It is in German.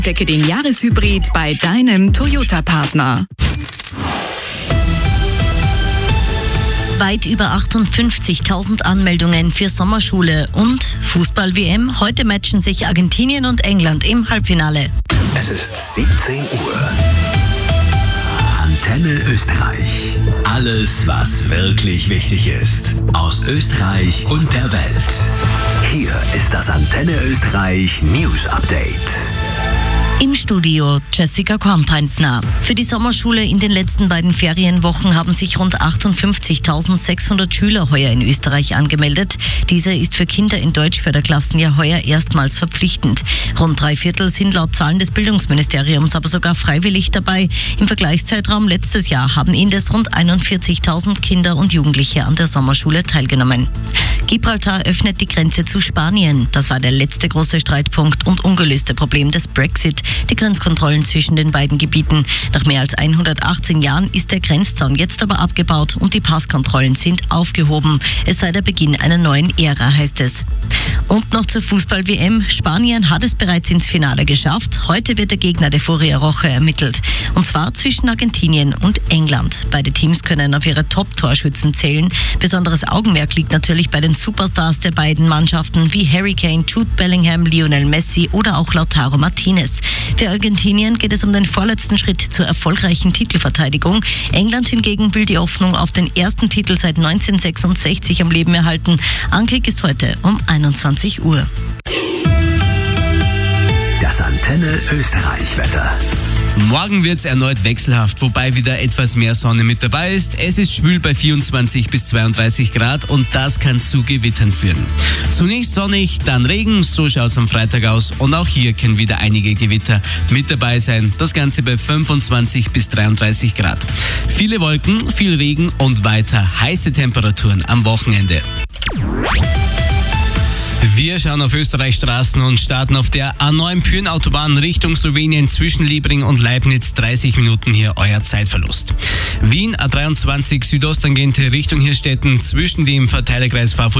Decke den Jahreshybrid bei deinem Toyota-Partner. Weit über 58.000 Anmeldungen für Sommerschule und Fußball-WM. Heute matchen sich Argentinien und England im Halbfinale. Es ist 17 Uhr. Antenne Österreich. Alles, was wirklich wichtig ist. Aus Österreich und der Welt. Hier ist das Antenne Österreich News Update. Im Studio Jessica Kornpeintner. Für die Sommerschule in den letzten beiden Ferienwochen haben sich rund 58.600 Schüler heuer in Österreich angemeldet. Dieser ist für Kinder in Deutschförderklassen ja heuer erstmals verpflichtend. Rund 3/4 sind laut Zahlen des Bildungsministeriums aber sogar freiwillig dabei. Im Vergleichszeitraum letztes Jahr haben indes rund 41.000 Kinder und Jugendliche an der Sommerschule teilgenommen. Gibraltar öffnet die Grenze zu Spanien. Das war der letzte große Streitpunkt und ungelöste Problem des Brexit. Die Grenzkontrollen zwischen den beiden Gebieten. Nach mehr als 118 Jahren ist der Grenzzaun jetzt aber abgebaut und die Passkontrollen sind aufgehoben. Es sei der Beginn einer neuen Ära, heißt es. Und noch zur Fußball-WM. Spanien hat es bereits ins Finale geschafft. Heute wird der Gegner der Furia Roja ermittelt. Und zwar zwischen Argentinien und England. Beide Teams können auf ihre Top-Torschützen zählen. Besonderes Augenmerk liegt natürlich bei den Superstars der beiden Mannschaften wie Harry Kane, Jude Bellingham, Lionel Messi oder auch Lautaro Martinez. Für Argentinien geht es um den vorletzten Schritt zur erfolgreichen Titelverteidigung. England hingegen will die Hoffnung auf den ersten Titel seit 1966 am Leben erhalten. Ankick ist heute um 21 Uhr. Das Antenne Österreich Wetter. Morgen wird es erneut wechselhaft, wobei wieder etwas mehr Sonne mit dabei ist. Es ist schwül bei 24 bis 32 Grad und das kann zu Gewittern führen. Zunächst sonnig, dann Regen, so schaut es am Freitag aus und auch hier können wieder einige Gewitter mit dabei sein. Das Ganze bei 25 bis 33 Grad. Viele Wolken, viel Regen und weiter heiße Temperaturen am Wochenende. Wir schauen auf Österreichs Straßen und starten auf der A9 Pyhrn-Autobahn Richtung Slowenien zwischen Liebring und Leibniz. 30 Minuten hier euer Zeitverlust. Wien A23 Südostangente Richtung Hirstetten zwischen dem Verteilerkreis